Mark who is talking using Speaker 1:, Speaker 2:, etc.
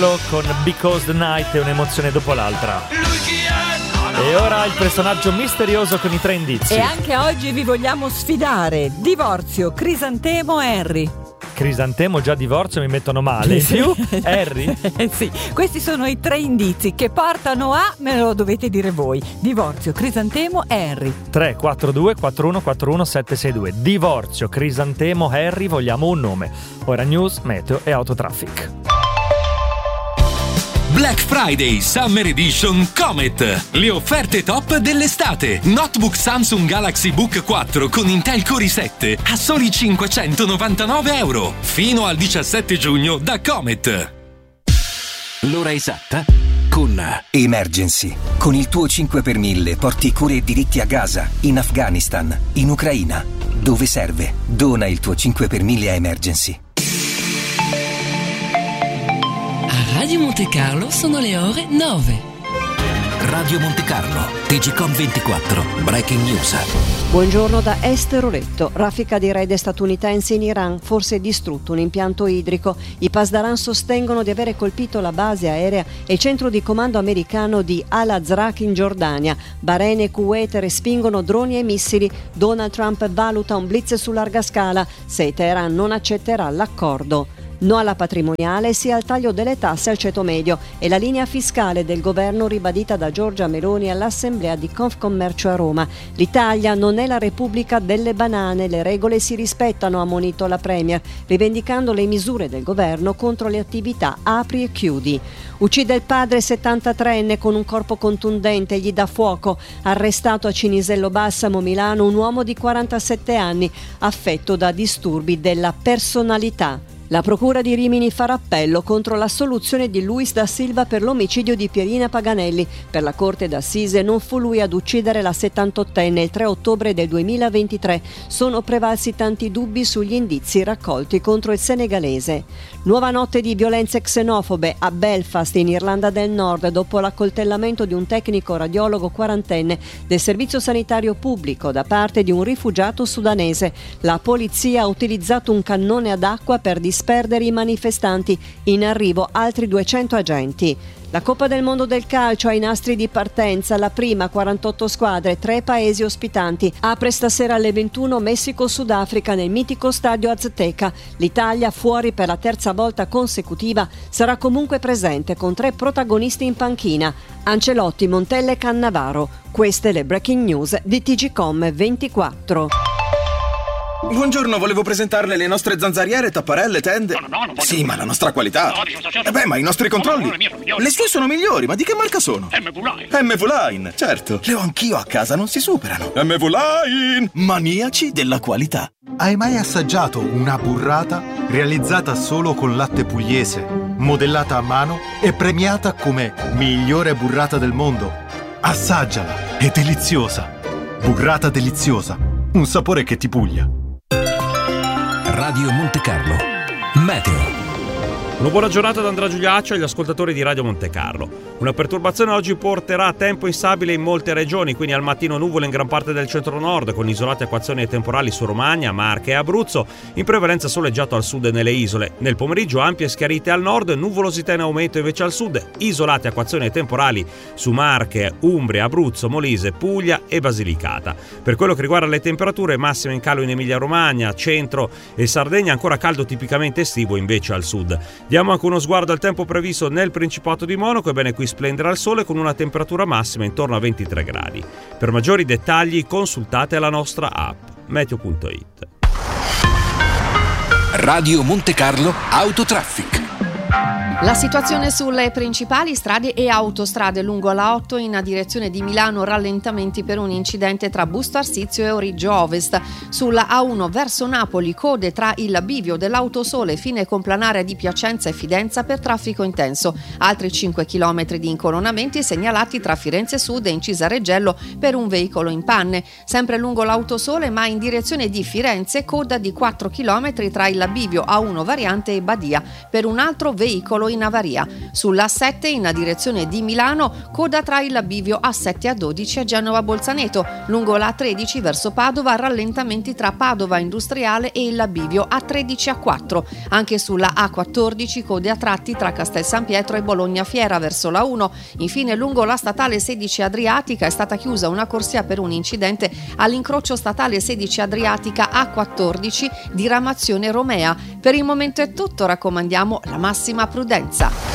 Speaker 1: Carlo con Because the Night è un'emozione dopo l'altra. E ora il personaggio misterioso con i 3 indizi.
Speaker 2: E anche oggi vi vogliamo sfidare. Divorzio, Crisantemo, Harry.
Speaker 1: Crisantemo, già divorzio, mi mettono male. In più Harry?
Speaker 2: Sì, questi sono i 3 indizi che portano a, me lo dovete dire voi. Divorzio, Crisantemo, Harry.
Speaker 1: 342 41 41 762. Divorzio, Crisantemo, Harry, vogliamo un nome. Ora news, meteo e autotraffic.
Speaker 3: Black Friday Summer Edition Comet. Le offerte top dell'estate. Notebook Samsung Galaxy Book 4 con Intel Core i7 a soli €599. Fino al 17 giugno da Comet.
Speaker 4: L'ora esatta con Emergency. Con il tuo 5 per 1000 porti cure e diritti a Gaza, in Afghanistan, in Ucraina. Dove serve? Dona il tuo 5 per 1000 a Emergency.
Speaker 5: Radio Monte Carlo sono le ore 9.
Speaker 4: Radio Monte Carlo, TGCOM 24, Breaking News.
Speaker 6: Buongiorno da Esther Oretto. Raffica di raid statunitensi in Iran, forse distrutto un impianto idrico. I Pasdaran sostengono di avere colpito la base aerea e il centro di comando americano di Al-Azraq in Giordania. Bahrain e Kuwait respingono droni e missili. Donald Trump valuta un blitz su larga scala se Teheran non accetterà l'accordo. No alla patrimoniale, sì al taglio delle tasse al ceto medio e la linea fiscale del governo ribadita da Giorgia Meloni all'assemblea di Confcommercio a Roma. L'Italia non è la Repubblica delle banane, le regole si rispettano, ha ammonito la Premier, rivendicando le misure del governo contro le attività apri e chiudi. Uccide il padre 73enne con un corpo contundente, gli dà fuoco. Arrestato a Cinisello Balsamo, Milano, un uomo di 47 anni affetto da disturbi della personalità. La Procura di Rimini farà appello contro l'assoluzione di Luis da Silva per l'omicidio di Pierina Paganelli. Per la Corte d'Assise non fu lui ad uccidere la 78enne il 3 ottobre del 2023. Sono prevalsi tanti dubbi sugli indizi raccolti contro il senegalese. Nuova notte di violenze xenofobe a Belfast, in Irlanda del Nord, dopo l'accoltellamento di un tecnico radiologo quarantenne del servizio sanitario pubblico da parte di un rifugiato sudanese. La polizia ha utilizzato un cannone ad acqua per disperdere i manifestanti. In arrivo altri 200 agenti. La Coppa del Mondo del calcio ai nastri di partenza, la prima 48 squadre, 3 paesi ospitanti. Apre stasera alle 21 Messico-Sudafrica nel mitico stadio Azteca. L'Italia, fuori per la terza volta consecutiva, sarà comunque presente con 3 protagonisti in panchina: Ancelotti, Montella e Cannavaro. Queste le breaking news di TGCOM 24.
Speaker 7: Buongiorno, volevo presentarle le nostre zanzariere, tapparelle, tende.
Speaker 8: No,
Speaker 7: sì, ma la nostra qualità. Ma i nostri controlli. Le sue sono migliori, ma di che marca sono? MV-Line, certo. Le ho anch'io a casa, non si superano. MV-Line, maniaci della qualità.
Speaker 9: Hai mai assaggiato una burrata realizzata solo con latte pugliese, modellata a mano e premiata come migliore burrata del mondo? Assaggiala, è deliziosa. Burrata deliziosa, un sapore che ti puglia.
Speaker 4: Radio Monte Carlo, meteo.
Speaker 10: Una buona giornata da Andrea Giuliaccio e agli ascoltatori di Radio Monte Carlo. Una perturbazione oggi porterà tempo instabile in molte regioni, quindi al mattino nuvole in gran parte del centro-nord, con isolate acquazzoni e temporali su Romagna, Marche e Abruzzo, in prevalenza soleggiato al sud e nelle isole. Nel pomeriggio ampie schiarite al nord, nuvolosità in aumento invece al sud, isolate acquazzoni e temporali su Marche, Umbria, Abruzzo, Molise, Puglia e Basilicata. Per quello che riguarda le temperature, massime in calo in Emilia-Romagna, centro e Sardegna, ancora caldo tipicamente estivo invece al sud. Diamo anche uno sguardo al tempo previsto nel Principato di Monaco. Ebbene, qui splenderà il sole con una temperatura massima intorno a 23 gradi. Per maggiori dettagli consultate la nostra app meteo.it.
Speaker 4: Radio Monte Carlo Autotraffic.
Speaker 11: La situazione sulle principali strade e autostrade lungo la 8 in direzione di Milano, rallentamenti per un incidente tra Busto Arsizio e Origgio Ovest. Sulla A1 verso Napoli, code tra il bivio dell'Autosole fine complanare di Piacenza e Fidenza per traffico intenso. Altri 5 km di incoronamenti segnalati tra Firenze Sud e Incisa Reggello per un veicolo in panne. Sempre lungo l'Autosole, ma in direzione di Firenze, coda di 4 km tra il bivio A1 variante e Badia per un altro veicolo segnalo in avaria. Sulla A7 in direzione di Milano, coda tra il bivio A7 a 12 a Genova Bolzaneto. Lungo la A13 verso Padova, rallentamenti tra Padova Industriale e il bivio A13 a 4. Anche sulla A14 code a tratti tra Castel San Pietro e Bologna Fiera verso la 1. Infine lungo la statale 16 Adriatica è stata chiusa una corsia per un incidente all'incrocio statale 16 Adriatica A14 diramazione Romea. Per il momento è tutto, raccomandiamo la massima prudenza.